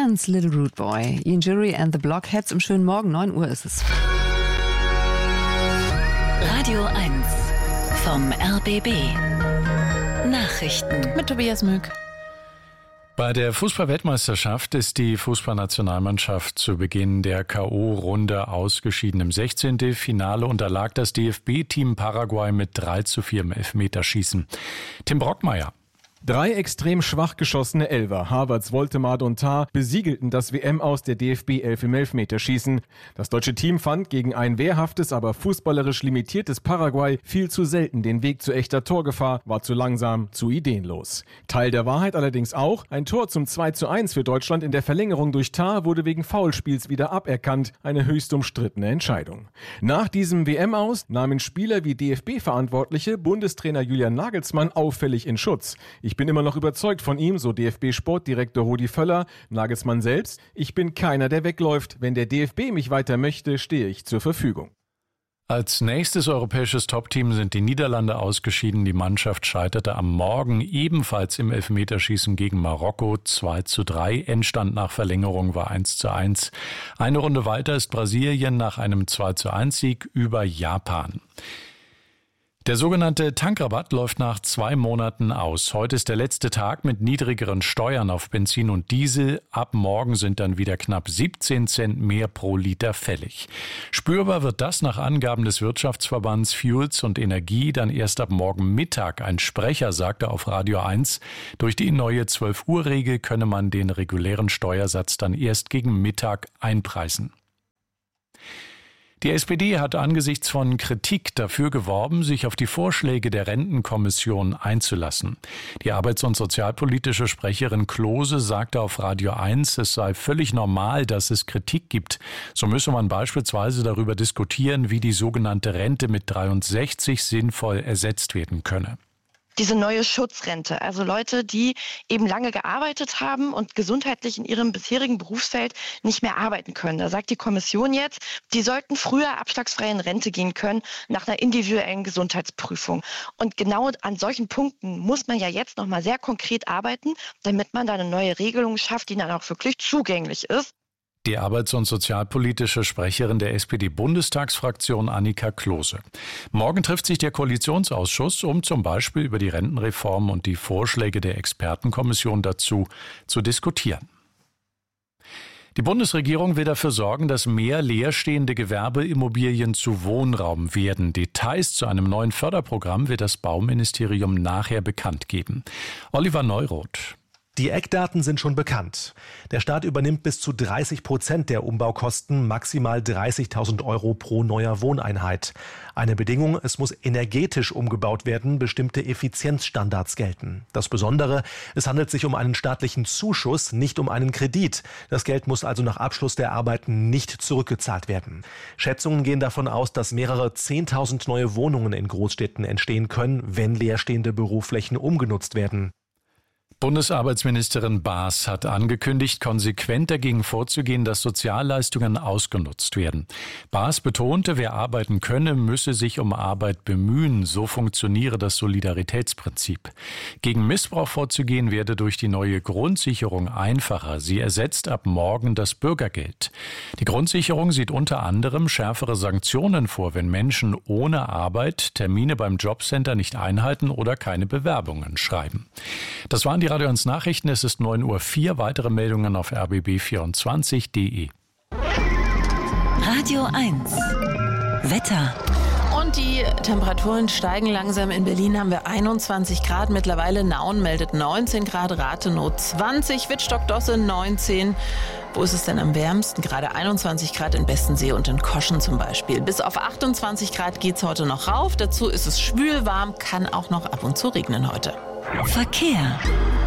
Dance, Little Rude Boy. Ian Jury and the Blockheads im schönen Morgen, 9 Uhr ist es. Radio 1 vom RBB. Nachrichten mit Tobias Mück. Bei der Fußball-Weltmeisterschaft ist die Fußballnationalmannschaft zu Beginn der K.O.-Runde ausgeschieden. Im 16. Finale unterlag das DFB-Team Paraguay mit 3:4 im Elfmeterschießen. Tim Brockmeier. 3 extrem schwach geschossene Elfer, Havertz, Woltemade und Tah, besiegelten das WM-Aus der DFB-11 im Elfmeterschießen. Das deutsche Team fand gegen ein wehrhaftes, aber fußballerisch limitiertes Paraguay viel zu selten den Weg zu echter Torgefahr, war zu langsam, zu ideenlos. Teil der Wahrheit allerdings auch, ein Tor zum 2:1 für Deutschland in der Verlängerung durch Tah wurde wegen Foulspiels wieder aberkannt, eine höchst umstrittene Entscheidung. Nach diesem WM-Aus nahmen Spieler wie DFB-Verantwortliche Bundestrainer Julian Nagelsmann auffällig in Schutz. Ich bin immer noch überzeugt von ihm, so DFB-Sportdirektor Rudi Völler. Nagelsmann selbst: Ich bin keiner, der wegläuft. Wenn der DFB mich weiter möchte, stehe ich zur Verfügung. Als nächstes europäisches Top-Team sind die Niederlande ausgeschieden. Die Mannschaft scheiterte am Morgen ebenfalls im Elfmeterschießen gegen Marokko 2:3. Endstand nach Verlängerung war 1:1. Eine Runde weiter ist Brasilien nach einem 2:1-Sieg über Japan. Der sogenannte Tankrabatt läuft nach 2 Monaten aus. Heute ist der letzte Tag mit niedrigeren Steuern auf Benzin und Diesel. Ab morgen sind dann wieder knapp 17 Cent mehr pro Liter fällig. Spürbar wird das nach Angaben des Wirtschaftsverbands Fuels und Energie dann erst ab morgen Mittag. Ein Sprecher sagte auf Radio 1, durch die neue 12-Uhr-Regel könne man den regulären Steuersatz dann erst gegen Mittag einpreisen. Die SPD hat angesichts von Kritik dafür geworben, sich auf die Vorschläge der Rentenkommission einzulassen. Die arbeits- und sozialpolitische Sprecherin Klose sagte auf Radio 1, es sei völlig normal, dass es Kritik gibt. So müsse man beispielsweise darüber diskutieren, wie die sogenannte Rente mit 63 sinnvoll ersetzt werden könne. Diese neue Schutzrente, also Leute, die eben lange gearbeitet haben und gesundheitlich in ihrem bisherigen Berufsfeld nicht mehr arbeiten können. Da sagt die Kommission jetzt, die sollten früher abschlagsfrei in Rente gehen können nach einer individuellen Gesundheitsprüfung. Und genau an solchen Punkten muss man ja jetzt nochmal sehr konkret arbeiten, damit man da eine neue Regelung schafft, die dann auch wirklich zugänglich ist. Die arbeits- und sozialpolitische Sprecherin der SPD-Bundestagsfraktion Annika Klose. Morgen trifft sich der Koalitionsausschuss, um zum Beispiel über die Rentenreform und die Vorschläge der Expertenkommission dazu zu diskutieren. Die Bundesregierung will dafür sorgen, dass mehr leerstehende Gewerbeimmobilien zu Wohnraum werden. Details zu einem neuen Förderprogramm wird das Bauministerium nachher bekannt geben. Oliver Neuroth. Die Eckdaten sind schon bekannt. Der Staat übernimmt bis zu 30% der Umbaukosten, maximal 30.000 € pro neuer Wohneinheit. Eine Bedingung, es muss energetisch umgebaut werden, bestimmte Effizienzstandards gelten. Das Besondere, es handelt sich um einen staatlichen Zuschuss, nicht um einen Kredit. Das Geld muss also nach Abschluss der Arbeiten nicht zurückgezahlt werden. Schätzungen gehen davon aus, dass mehrere 10.000 neue Wohnungen in Großstädten entstehen können, wenn leerstehende Büroflächen umgenutzt werden. Bundesarbeitsministerin Baas hat angekündigt, konsequent dagegen vorzugehen, dass Sozialleistungen ausgenutzt werden. Baas betonte, wer arbeiten könne, müsse sich um Arbeit bemühen. So funktioniere das Solidaritätsprinzip. Gegen Missbrauch vorzugehen werde durch die neue Grundsicherung einfacher. Sie ersetzt ab morgen das Bürgergeld. Die Grundsicherung sieht unter anderem schärfere Sanktionen vor, wenn Menschen ohne Arbeit Termine beim Jobcenter nicht einhalten oder keine Bewerbungen schreiben. Das waren die Radio 1 Nachrichten. Es ist 9:04 Uhr. Weitere Meldungen auf rbb24.de. Radio 1 Wetter. Und die Temperaturen steigen langsam. In Berlin haben wir 21 Grad. Mittlerweile Nauen meldet 19 Grad, Rathenow 20, Wittstock-Dosse 19. Wo ist es denn am wärmsten? Gerade 21 Grad in Bestensee und in Koschen zum Beispiel. Bis auf 28 Grad geht's heute noch rauf. Dazu ist es schwül warm, kann auch noch ab und zu regnen heute. Verkehr.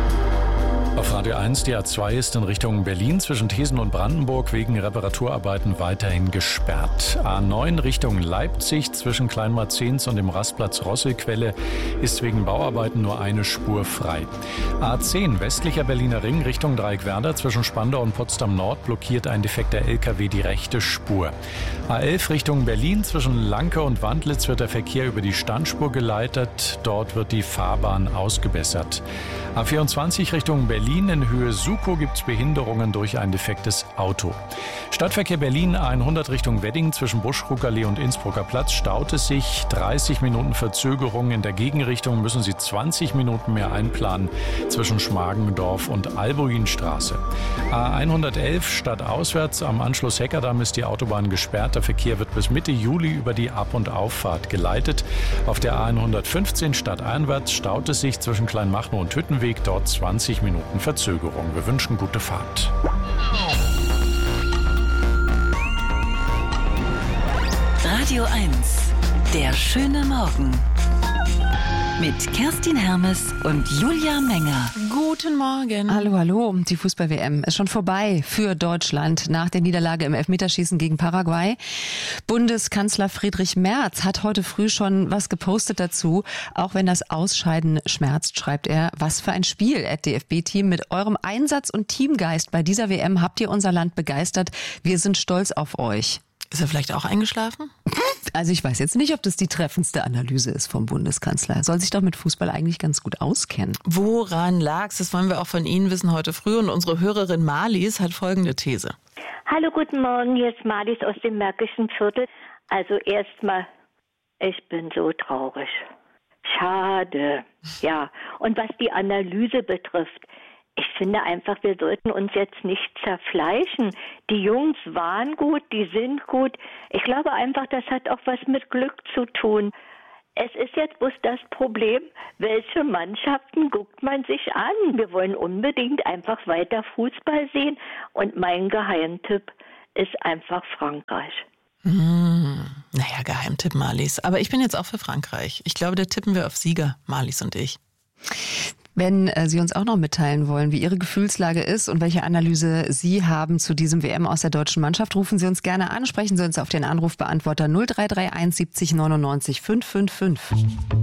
Auf Radio 1, die A2 ist in Richtung Berlin zwischen Thesen und Brandenburg wegen Reparaturarbeiten weiterhin gesperrt. A9 Richtung Leipzig zwischen Kleinmarzens und dem Rastplatz Rosselquelle ist wegen Bauarbeiten nur eine Spur frei. A10 westlicher Berliner Ring Richtung Dreieckwerder zwischen Spandau und Potsdam Nord blockiert ein defekter LKW die rechte Spur. A11 Richtung Berlin zwischen Lanke und Wandlitz wird der Verkehr über die Standspur geleitet. Dort wird die Fahrbahn ausgebessert. A24 Richtung Berlin Berlin. In Höhe Sukow gibt es Behinderungen durch ein defektes Auto. Stadtverkehr Berlin 100 Richtung Wedding zwischen Buschruckerlee und Innsbrucker Platz staut es sich. 30 Minuten Verzögerung. In der Gegenrichtung müssen Sie 20 Minuten mehr einplanen zwischen Schmargendorf und Albuinstraße. A111 stadtauswärts am Anschluss Heckerdamm ist die Autobahn gesperrt. Der Verkehr wird bis Mitte Juli über die Ab- und Auffahrt geleitet. Auf der A115 stadteinwärts staut es sich zwischen Kleinmachnow und Hüttenweg. Dort 20 Minuten Verzögerung. Wir wünschen gute Fahrt. Radio 1, der schöne Morgen. Mit Kerstin Hermes und Julia Menger. Guten Morgen. Hallo, hallo. Die Fußball-WM ist schon vorbei für Deutschland nach der Niederlage im Elfmeterschießen gegen Paraguay. Bundeskanzler Friedrich Merz hat heute früh schon was gepostet dazu. Auch wenn das Ausscheiden schmerzt, schreibt er, was für ein Spiel, DFB-Team. Mit eurem Einsatz und Teamgeist bei dieser WM habt ihr unser Land begeistert. Wir sind stolz auf euch. Ist er vielleicht auch eingeschlafen? Also ich weiß jetzt nicht, ob das die treffendste Analyse ist vom Bundeskanzler. Er soll sich doch mit Fußball eigentlich ganz gut auskennen. Woran lag's? Das wollen wir auch von Ihnen wissen heute früh. Und unsere Hörerin Marlies hat folgende These. Hallo, guten Morgen. Hier ist Marlies aus dem Märkischen Viertel. Also erstmal, ich bin so traurig. Schade. Ja, und was die Analyse betrifft, ich finde einfach, wir sollten uns jetzt nicht zerfleischen. Die Jungs waren gut, die sind gut. Ich glaube einfach, das hat auch was mit Glück zu tun. Es ist jetzt bloß das Problem, welche Mannschaften guckt man sich an? Wir wollen unbedingt einfach weiter Fußball sehen. Und mein Geheimtipp ist einfach Frankreich. Naja, Geheimtipp, Marlies. Aber ich bin jetzt auch für Frankreich. Ich glaube, da tippen wir auf Sieger, Marlies und ich. Wenn Sie uns auch noch mitteilen wollen, wie Ihre Gefühlslage ist und welche Analyse Sie haben zu diesem WM aus der deutschen Mannschaft, rufen Sie uns gerne an, sprechen Sie uns auf den Anrufbeantworter 0331 70 99 555.